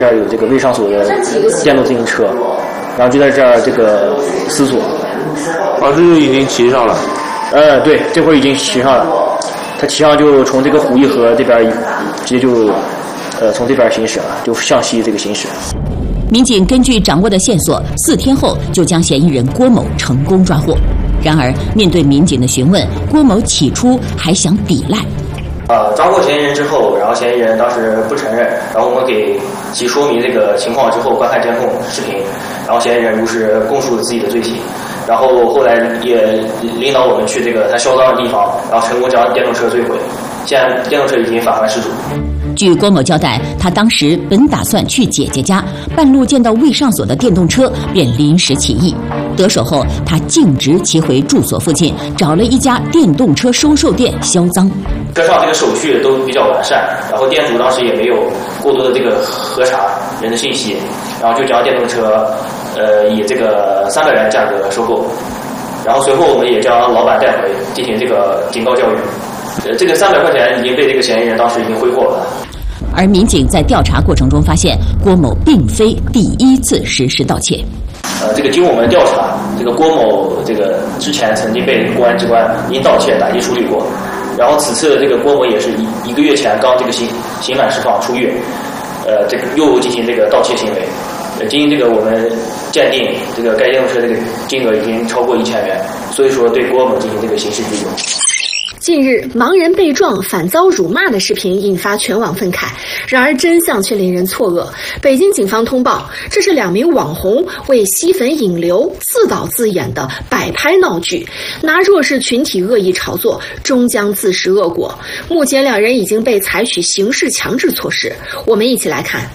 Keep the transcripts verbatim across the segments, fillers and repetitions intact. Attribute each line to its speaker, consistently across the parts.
Speaker 1: 这儿有这个未上锁的电动自行车，然后就在这儿这个思索。
Speaker 2: 啊，这就已经骑上了。
Speaker 1: 呃，对，这会儿已经骑上了。他骑上就从这个虎义河这边直接就，呃，从这边行驶了，就向西这个行驶。
Speaker 3: 民警根据掌握的线索，四天后就将嫌疑人郭某成功抓获。然而，面对民警的询问，郭某起初还想抵赖。
Speaker 1: 呃，抓获嫌疑人之后，然后嫌疑人当时不承认，然后我们给其说明这个情况之后，观看监控视频，然后嫌疑人如实供述了自己的罪行，然后后来也领导我们去这个他销赃的地方，然后成功将电动车摧毁，现在电动车已经返还失主。
Speaker 3: 据郭某交代，他当时本打算去姐姐家，半路见到未上锁的电动车，便临时起意。得手后，他径直骑回住所附近，找了一家电动车收售店销赃。
Speaker 1: 车上这个手续都比较完善，然后店主当时也没有过多的这个核查人的信息，然后就将电动车，呃，以这个三百元价格收购。然后随后我们也将老板带回进行这个警告教育。呃，这个三百块钱已经被这个嫌疑人当时已经挥霍了。
Speaker 3: 而民警在调查过程中发现，郭某并非第一次实施盗窃。
Speaker 1: 呃，这个经我们调查，这个郭某这个之前曾经被公安机关因盗窃打击处理过，然后此次这个郭某也是一一个月前刚这个刑刑满释放出狱，呃，这个又进行这个盗窃行为。呃，经这个我们鉴定，这个该电动车这个金额已经超过一千元，所以说对郭某进行这个刑事拘留。
Speaker 4: 近日，盲人被撞反遭辱骂的视频引发全网愤慨，然而真相却令人错愕。北京警方通报，这是两名网红为吸粉引流自导自演的摆拍闹剧，拿弱势群体恶意炒作，终将自食恶果。目前两人已经被采取刑事强制措施。我们一起来看。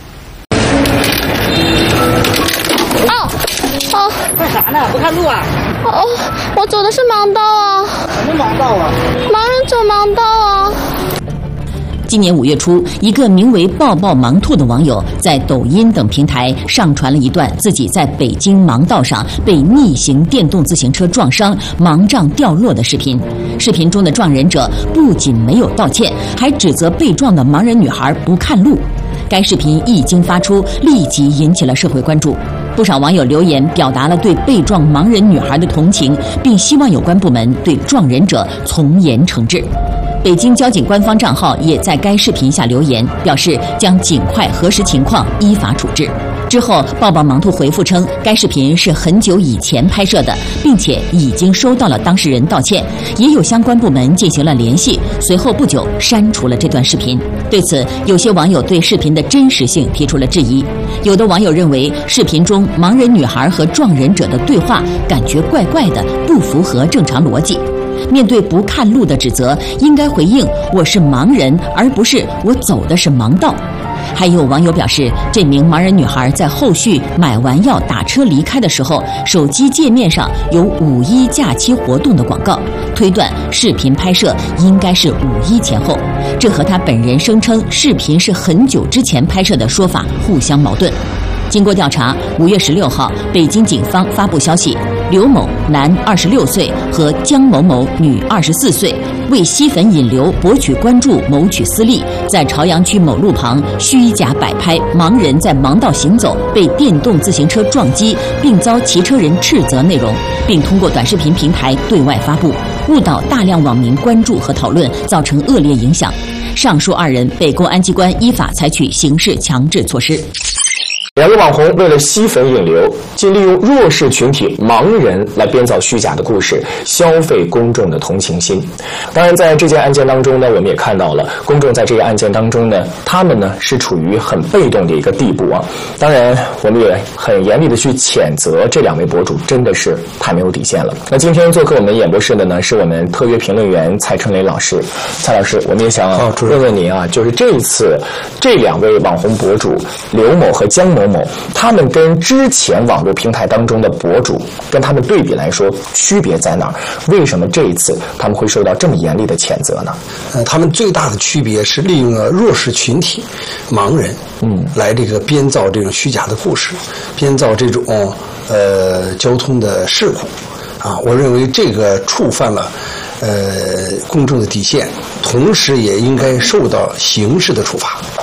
Speaker 5: 哦哦，
Speaker 6: 干啥呢？不看路啊？
Speaker 5: 哦，我走的是盲道啊。
Speaker 6: 什么盲道啊？
Speaker 5: 盲人走盲道啊。
Speaker 3: 今年五月初，一个名为“抱抱盲兔”的网友在抖音等平台上传了一段自己在北京盲道上被逆行电动自行车撞伤、盲杖掉落的视频。视频中的撞人者不仅没有道歉，还指责被撞的盲人女孩不看路。该视频一经发出，立即引起了社会关注。不少网友留言表达了对被撞盲人女孩的同情，并希望有关部门对撞人者从严惩治。北京交警官方账号也在该视频下留言，表示将尽快核实情况，依法处置。之后，抱抱盲兔回复称，该视频是很久以前拍摄的，并且已经收到了当事人道歉，也有相关部门进行了联系，随后不久删除了这段视频。对此，有些网友对视频的真实性提出了质疑。有的网友认为，视频中盲人女孩和撞人者的对话感觉怪怪的，不符合正常逻辑。面对不看路的指责，应该回应我是盲人，而不是我走的是盲道。还有网友表示，这名盲人女孩在后续买完药打车离开的时候，手机界面上有五一假期活动的广告，推断视频拍摄应该是五一前后，这和她本人声称视频是很久之前拍摄的说法互相矛盾。经过调查，五月十六号，北京警方发布消息，刘某男二十六岁和江某某女二十四岁为吸粉引流博取关注谋取私利，在朝阳区某路旁虚假摆拍盲人在盲道行走被电动自行车撞击并遭骑车人斥责内容，并通过短视频平台对外发布，误导大量网民关注和讨论，造成恶劣影响。上述二人被公安机关依法采取刑事强制措施。
Speaker 7: 两个网红为了吸粉引流，竟利用弱势群体盲人来编造虚假的故事，消费公众的同情心。当然，在这件案件当中呢，我们也看到了公众在这个案件当中呢，他们呢是处于很被动的一个地步啊。当然，我们也很严厉的去谴责这两位博主，真的是太没有底线了。那今天做客我们演播室的呢，是我们特约评论员蔡春雷老师。蔡老师，我们也想问问您啊，就是这一次这两位网红博主刘某和江某某，他们跟之前网络平台当中的博主跟他们对比来说，区别在哪儿？为什么这一次他们会受到这么严厉的谴责呢？
Speaker 8: 呃，他们最大的区别是利用了弱势群体、盲人，嗯，来这个编造这种虚假的故事，编造这种呃交通的事故，啊，我认为这个触犯了呃公众的底线，同时也应该受到刑事的处罚。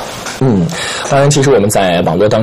Speaker 7: 嗯，当然，其实我们在网络当